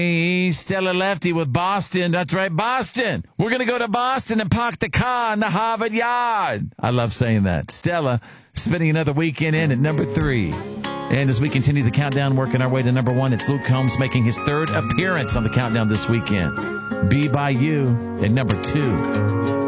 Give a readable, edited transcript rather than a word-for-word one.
Hey, Stella Lefty with Boston. That's right, Boston. We're going to go to Boston and park the car in the Harvard Yard. I love saying that. Stella spending another weekend in at number 3. And as we continue the countdown, working our way to number 1, it's Luke Combs making his 3rd appearance on the countdown this weekend. Be By You at number 2.